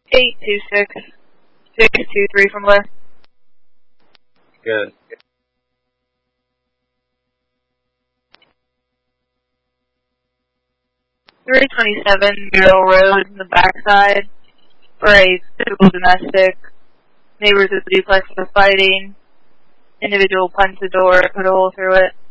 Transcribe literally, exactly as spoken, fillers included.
eight two six, six two three from where? Good. three twenty-seven Merrill Road in the backside for a typical domestic. Neighbors of the duplex were fighting. Individual punched the door, put a hole through it.